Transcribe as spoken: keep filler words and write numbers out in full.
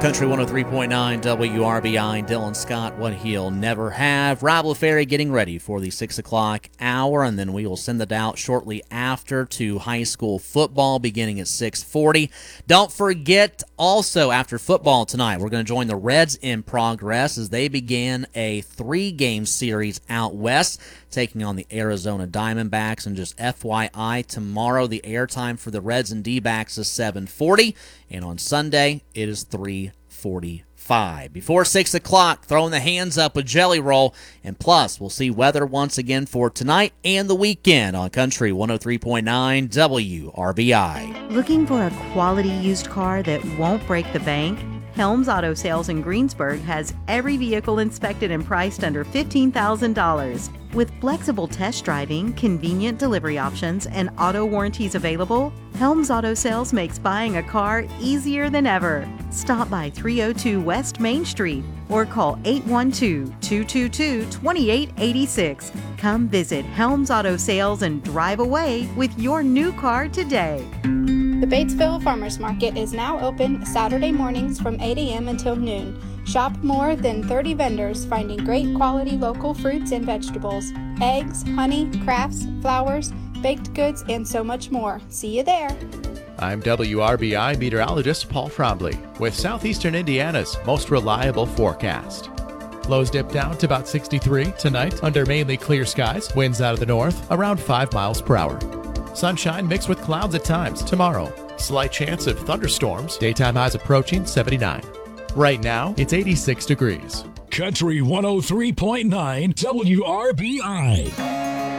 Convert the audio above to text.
Country one oh three point nine W R B I, Dylan Scott, what he'll never have. Rob LaFerry getting ready for the six o'clock hour, and then we will send it out shortly after to high school football beginning at six forty. Don't forget, also after football tonight, we're going to join the Reds in progress as they begin a three-game series out west, taking on the Arizona Diamondbacks. And just F Y I, tomorrow the airtime for the Reds and D-backs is seven forty, and on Sunday it is three forty-five. Before six o'clock, throwing the hands up with Jelly Roll, and plus we'll see weather once again for tonight and the weekend on Country one oh three point nine W R B I. Looking for a quality used car that won't break the bank? Helms Auto Sales in Greensburg has every vehicle inspected and priced under fifteen thousand dollars. With flexible test driving, convenient delivery options, and auto warranties available, Helms Auto Sales makes buying a car easier than ever. Stop by three oh two West Main Street or call eight one two, two two two, two eight eight six. Come visit Helms Auto Sales and drive away with your new car today. The Batesville Farmers Market is now open Saturday mornings from eight a.m. until noon. Shop more than thirty vendors finding great quality local fruits and vegetables, eggs, honey, crafts, flowers, baked goods, and so much more. See you there. I'm W R B I meteorologist Paul Frombly with Southeastern Indiana's most reliable forecast. Lows dip down to about sixty-three tonight under mainly clear skies. Winds out of the north around five miles per hour. Sunshine mixed with clouds at times tomorrow. Slight chance of thunderstorms. Daytime highs approaching seventy-nine. Right now, it's eighty-six degrees. Country one oh three point nine W R B I.